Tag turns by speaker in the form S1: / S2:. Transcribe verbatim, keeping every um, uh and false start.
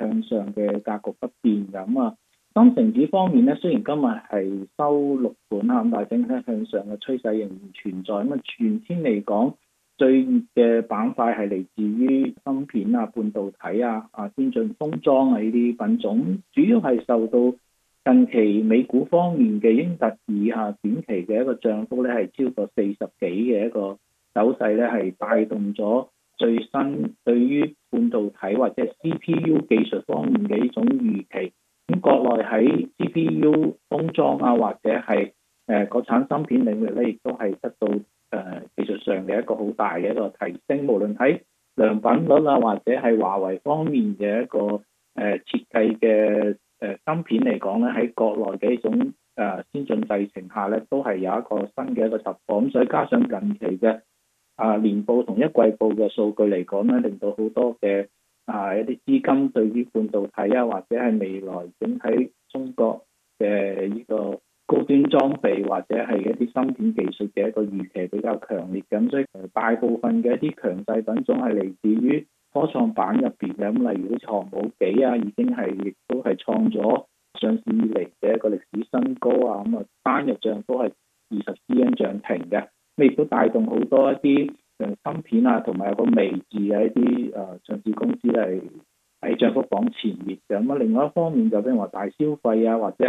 S1: 向上嘅格局不變㗎。咁啊，深成指方面咧，雖然今日係收六盤啊，咁但係整體向上嘅趨勢仍然存在。咁啊，全天嚟講，最熱嘅板塊係嚟自於芯片啊、半導體啊、啊先進封裝啊呢啲品種，主要係受到近期美股方面嘅英特爾下短期嘅一個漲幅咧，係超過四十幾嘅一個走勢咧，係帶動咗最新對於半導體或者 C P U 技術方面嘅呢種預期。咁國內喺 C P U 封裝啊，或者係誒國產芯片領域咧，亦都係得到誒、呃、技術上嘅一個好大嘅一個提升。無論喺良品率啊，或者係華為方面嘅一個誒、呃、設計嘅誒芯片嚟講咧，喺國內嘅一種誒、呃、先進製程下咧，都係有一個新嘅一個突破。咁所以加上近期嘅啊年報同一季報嘅數據嚟講咧，令到好多嘅啊一啲資金對於半導體啊，或者係未來整體中國嘅呢個高端裝備或者係一啲芯片技術嘅一個預期比較強烈。咁所以大部分嘅一啲強勢品種係嚟自於科創板入邊嘅，咁例如好似航母幾啊，已經係亦都係創咗上市以嚟嘅一個歷史新高啊，咁啊單日漲都係二十 percent 漲停嘅，咁亦都帶動好多一啲誒芯片啊，同埋有個微字嘅一啲誒上市公司係喺漲幅榜前列嘅。咁啊另外一方面就譬如話大消費啊，或者